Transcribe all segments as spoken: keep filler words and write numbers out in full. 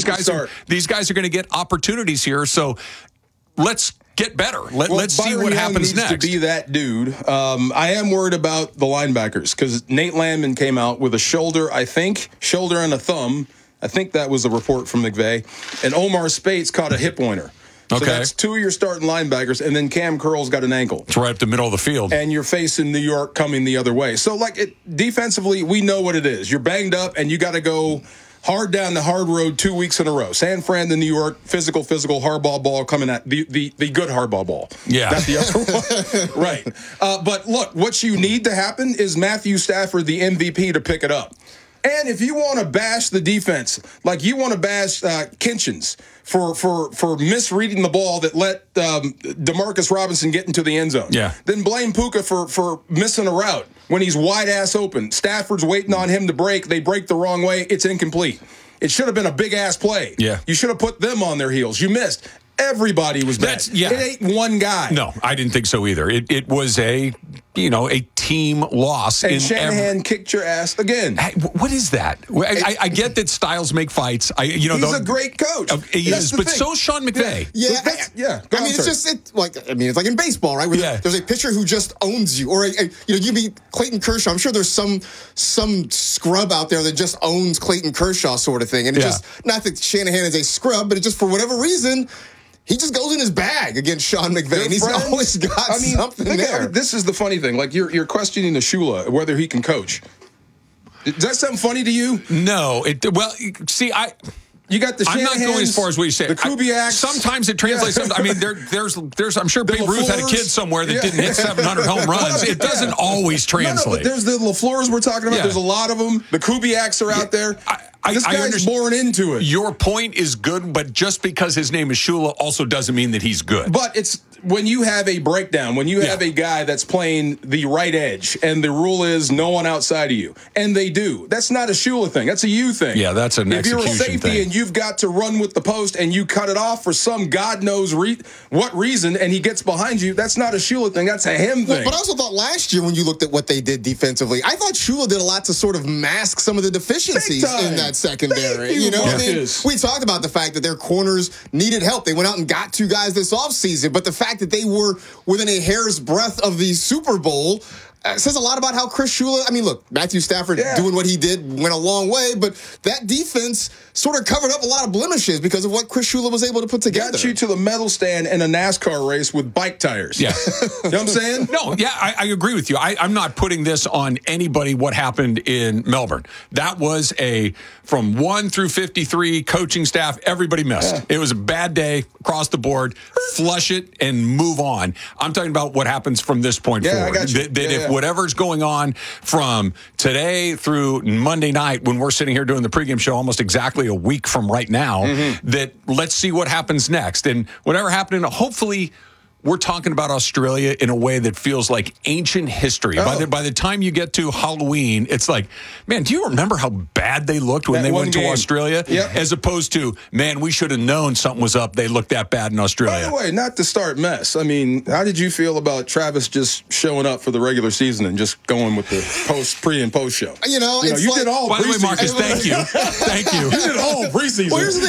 guys are these guys are going to get opportunities here. So let's get better. Let, well, let's see Byron what Young happens needs next. To be that dude. Um, I am worried about the linebackers because Nate Landman came out with a shoulder, I think, shoulder and a thumb. I think that was the report from McVay. And Omar Spates caught a hip pointer. So okay. that's two of your starting linebackers, and then Cam Curl's got an ankle. It's right up the middle of the field. And you're facing New York coming the other way. So, like, it, defensively, we know what it is. You're banged up, and you got to go hard down the hard road two weeks in a row. San Fran to New York, physical, physical, hardball ball coming at the, the, the good hardball ball. Yeah. Not the other one. Right. Uh, but, look, what you need to happen is Matthew Stafford, the M V P, to pick it up. And if you want to bash the defense, like you want to bash uh, Kinchins for, for, for misreading the ball that let um, Demarcus Robinson get into the end zone, yeah. then blame Puka for, for missing a route when he's wide-ass open. Stafford's waiting on him to break. They break the wrong way. It's incomplete. It should have been a big-ass play. Yeah. You should have put them on their heels. You missed. Everybody was bad. That's, yeah. It ain't one guy. No, I didn't think so either. It it was a, you know, a team loss. And in Shanahan every, kicked your ass again. Hey, what is that? I, I, I get that styles make fights. I, you know, He's the, a great coach. Uh, he That's is, the but thing. so is Sean McVay. Yeah, Yeah, I, yeah. I mean, it's just it, like I mean, it's like in baseball, right? Where Yeah. there's a pitcher who just owns you, or a, a, you know, you meet Clayton Kershaw. I'm sure there's some some scrub out there that just owns Clayton Kershaw, sort of thing. And it's Yeah. just not that Shanahan is a scrub, but it just for whatever reason. He just goes in his bag against Sean McVay, and he's friends. always got I mean, something think there. about it. This is the funny thing. Like, you're you're questioning the Shula, whether he can coach. Does that sound funny to you? No, it. Well, see, I. You got the I'm not going as far as what you say. The Kubiaks. I, sometimes it translates. Yeah. I mean, there, there's, there's. I'm sure The Babe Ruth had a LaFleurs. kid somewhere that Yeah. didn't hit seven hundred home runs. It doesn't Yeah. always No, no, translate. but there's the LaFleurs we're talking about. Yeah. There's a lot of them. The Kubiaks are out there. I, I, this I guy's understand. born into it. Your point is good, but just because his name is Shula also doesn't mean that he's good. But it's when you have a breakdown, when you have Yeah. a guy that's playing the right edge, and the rule is no one outside of you, and they do. That's not a Shula thing. That's a you thing. Yeah, that's an If you're a execution safety thing. and you've got to run with the post and you cut it off for some God knows re- what reason, and he gets behind you, that's not a Shula thing. That's a him Well, thing. but I also thought last year when you looked at what they did defensively, I thought Shula did a lot to sort of mask some of the deficiencies Big time. in that secondary. Thank you, you know, I mean, Marcus. we talked about the fact that their corners needed help. They went out and got two guys this offseason, but the fact that they were within a hair's breadth of the Super Bowl uh, says a lot about how Chris Shula, I mean, look, Matthew Stafford Yeah. doing what he did went a long way, but that defense sort of covered up a lot of blemishes because of what Chris Shula was able to put together. Got you to the medal stand in a NASCAR race with bike tires. Yeah. You know what I'm saying? No, yeah, I, I agree with you. I, I'm not putting this on anybody what happened in Melbourne. That was a, from one through fifty-three, coaching staff, everybody missed. Yeah. It was a bad day across the board. Flush it and move on. I'm talking about what happens from this point Yeah, I forward. got you. That, that Yeah, if yeah. whatever's going on from today through Monday night when we're sitting here doing the pregame show almost exactly a week from right now, Mm-hmm. that let's see what happens next. And whatever happened, hopefully we're talking about Australia in a way that feels like ancient history. Oh. By the by the time you get to Halloween, it's like, man, do you remember how bad they looked when That they one went to game. Australia? Yep. As opposed to, man, we should have known something was up. They looked that bad in By Australia. the way, not to start mess. I mean, how did you feel about Travis just showing up for the regular season and just going with the post, pre and post show? You know, you, know, it's you like- did all By the way, preseason. Marcus, thank you. Thank you. You did all preseason. Well, here's the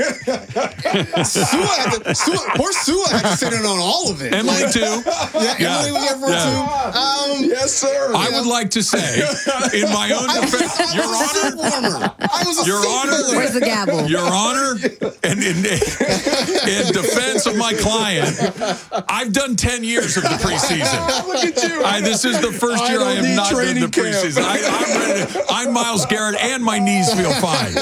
thing. Like, Sua had to, Sua, poor Sua had to sit in on all of it. Emily, Like, too. Yeah, Yeah. Emily was there for Yeah. it too. Um, Yes, sir. I would like to say, in my own I was, defense, I Your was a Honor, seat warmer. I was a Your seat Honor. filler. Where's the gavel? Your Honor, and in, in defense of my client, I've done ten years of the preseason. Look at you. I, this is the first I year don't I have need not done training the camp. preseason. I, I'm ready. To, I'm Myles Garrett, and my knees feel fine.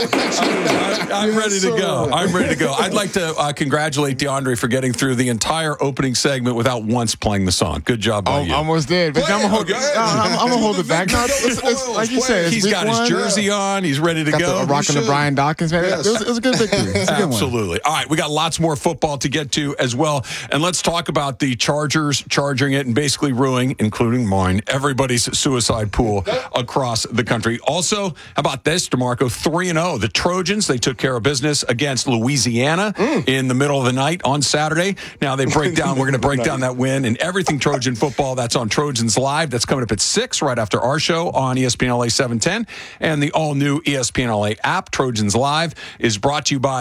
I, I'm ready to go. I'm ready to go. I'd like to uh, congratulate DeAndre for getting through the entire opening segment without once playing the song. Good job by Oh, you. almost did, but Play I'm gonna it, hold. okay? No, I'm, I'm gonna hold Do it back. the No, Victor it's, it's, Boils, like you play said, it. it's He's week got his one. jersey on. He's ready to Got go. the rocking the should. Brian Dawkins, man. Yes. It, was, it was a good victory. It's a good one. Absolutely. All right, we got lots more football to get to as well. And let's talk about the Chargers charging it and basically ruining, including mine, everybody's suicide pool across the country. Also, how about this, DeMarco? three and oh. The Trojans, they took care of business against Louisiana Mm. in the middle of the night on Saturday. Now they break down, we're going to break down that win and everything Trojan football. That's on Trojans Live. That's coming up at six right after our show on E S P N L A seven ten. And the all-new E S P N L A app, Trojans Live, is brought to you by